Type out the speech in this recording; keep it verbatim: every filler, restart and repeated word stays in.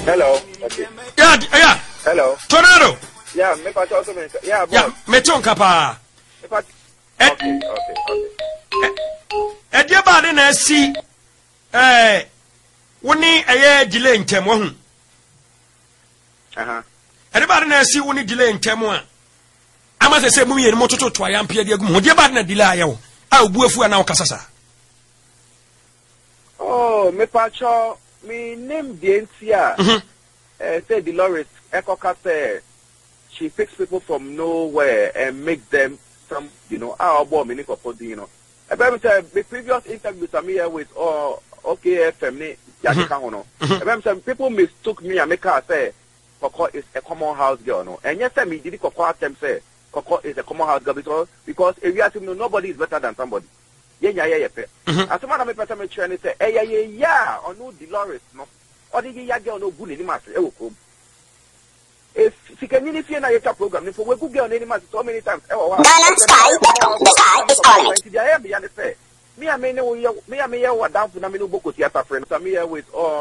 Hello. Okay. Yeah, yeah. Hello. Tornado. Yeah, me pa also me. Yeah, boss. Yeah, me ton kapa. Me pa. Okay, okay, okay. E dia ba de na si eh woni eye delay ntem wo hu. Aha. E dia ba de na si woni delay ntem a. Ama se se mu ye mo toto to ayampe de agum. Dia ba de na delay ayo. A obu afu ana okasasa. Oh, me pa cho me name the N C R. Mhm. Eh say Dolores Ekoka say she picks people from nowhere and make them some, you know, our boy me for you know. About the previous interviews I'm here with or okay F M ni Jackie Kahono. About some people mistook me and make her say Koko is a common house girl no. And yes, me did Koko attempt say Koko is a common house girl because because if you ask him, nobody is better than somebody. Yeah, yeah, yeah, yeah. As someone I'm a person me trying to say, eh, yeah, yeah, yeah, or no Dolores no. Or the yeah girl no good in master. If she can really feel na program, if we go girl any matter so many times. Balance sky, the sky is calling. Me I may know me I may what down for na me no book with theater friends. So me with oh